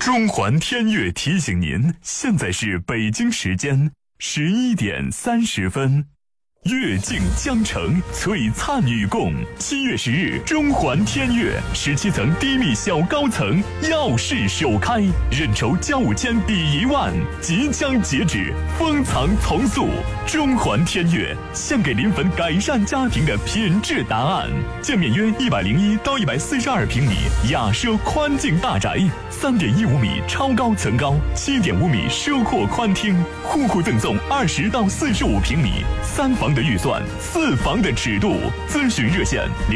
中环天悦提醒您，现在是北京时间11点30分。月静江城，璀璨与共。7月10日，中环天悦17层低密小高层耀世首开，认筹交5000抵1万，即将截止，封藏从速。中环天悦献给临汾改善家庭的品质答案。建面约101到142平米雅奢宽净大宅，3.15米超高层高，7.5米奢阔宽厅，户户赠送20到45平米，3房的预算，4房的尺度。咨询热线